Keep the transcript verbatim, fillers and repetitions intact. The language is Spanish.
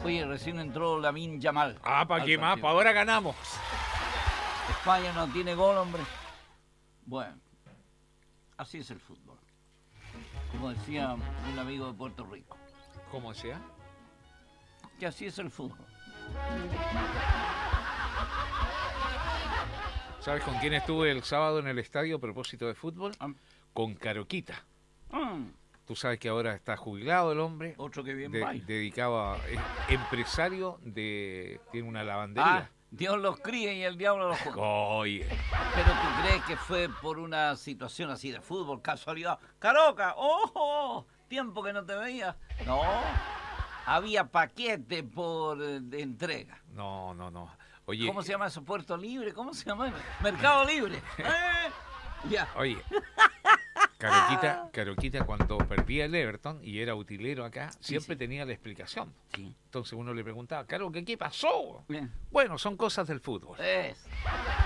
Oye, recién entró Lamine Yamal. Ah, ¿para qué al más? partido. Para ahora ganamos. España no tiene gol, hombre. Bueno, así es el fútbol. Como decía un amigo de Puerto Rico, Como sea. que así es el fútbol. ¿Sabes con quién estuve el sábado en el estadio a propósito de fútbol? Ah. Con Caroquita. Mm, Tú sabes que ahora está jubilado el hombre. otro que bien de- baila. dedicado a es empresario de tiene una Ah, lavandería. Dios los críe y el diablo los juega. Oye, Pero tú crees que fue por una situación así de fútbol, casualidad. Caroca, ¡ojo! Tiempo que no te veía. No, había paquete por eh, de entrega. no, no, no. Oye, ¿Cómo se llama eso? ¿Puerto Libre? ¿Cómo se llama? Mercado Libre. ¿Eh? Ya. oye. Caroquita, Caroquita cuando perdía el Everton y era utilero acá, siempre sí. tenía la explicación. Sí. Entonces uno le preguntaba, Caro, ¿qué, qué pasó? Bien. Bueno, son cosas del fútbol. Es.